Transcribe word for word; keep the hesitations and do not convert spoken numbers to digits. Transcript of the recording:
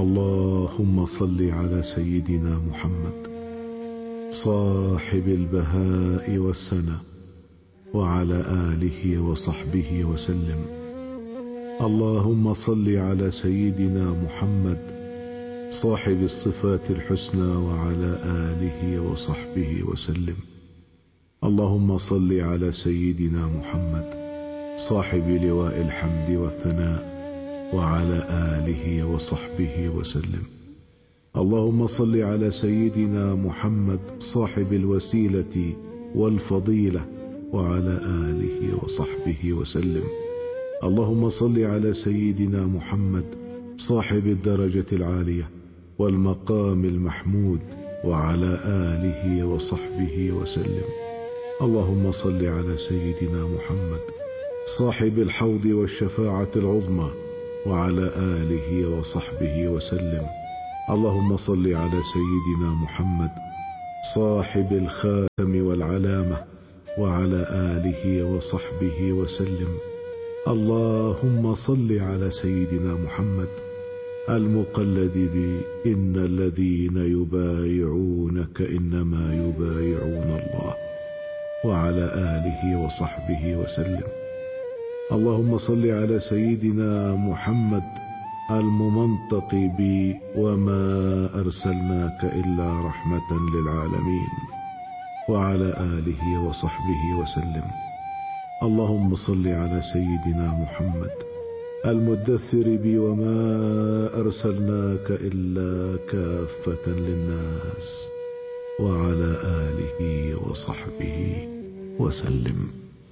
اللهم صل على سيدنا محمد صاحب البهاء والسنة وعلى آله وصحبه وسلم. اللهم صل على سيدنا محمد صاحب الصفات الحسنى وعلى آله وصحبه وسلم. اللهم صل على سيدنا محمد صاحب لواء الحمد والثناء وعلى آله وصحبه وسلم. اللهم صل على سيدنا محمد صاحب الوسيلة والفضيلة وعلى آله وصحبه وسلم. اللهم صل على سيدنا محمد صاحب الدرجة العالية والمقام المحمود وعلى آله وصحبه وسلم. اللهم صل على سيدنا محمد صاحب الحوض والشفاعة العظمى وعلى آله وصحبه وسلم. اللهم صل على سيدنا محمد صاحب الخاتم والعلامة وعلى آله وصحبه وسلم. اللهم صل على سيدنا محمد المقلد بإن الذين يبايعونك إنما يبايعون الله وعلى آله وصحبه وسلم. اللهم صل على سيدنا محمد الممنطق بي وما أرسلناك إلا رحمة للعالمين وعلى آله وصحبه وسلم. اللهم صل على سيدنا محمد المدثر بي وما أرسلناك إلا كافة للناس وعلى آله وصحبه وسلم.